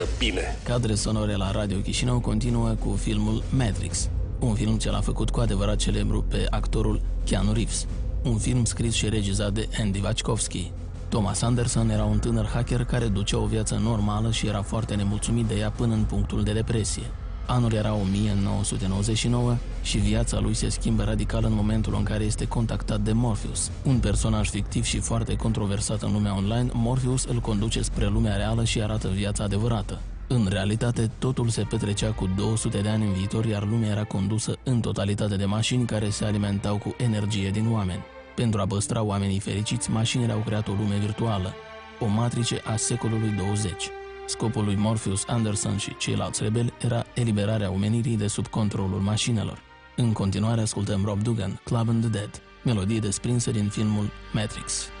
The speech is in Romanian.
Bine. Cadre sonore la Radio Chișinău continuă cu filmul Matrix, un film ce l-a făcut cu adevărat celebru pe actorul Keanu Reeves, un film scris și regizat de Andy Wachowski. Thomas Anderson era un tânăr hacker care ducea o viață normală și era foarte nemulțumit de ea până în punctul de depresie. Anul era 1999 și viața lui se schimbă radical în momentul în care este contactat de Morpheus. Un personaj fictiv și foarte controversat în lumea online, Morpheus îl conduce spre lumea reală și arată viața adevărată. În realitate, totul se petrecea cu 200 de ani în viitor, iar lumea era condusă în totalitate de mașini care se alimentau cu energie din oameni. Pentru a păstra oamenii fericiți, mașinile au creat o lume virtuală, o matrice a secolului 20. Scopul lui Morpheus, Anderson și ceilalți rebeli era eliberarea omenirii de sub controlul mașinilor. În continuare ascultăm Rob Dugan, Club in the Dead, melodie desprinsă din filmul Matrix.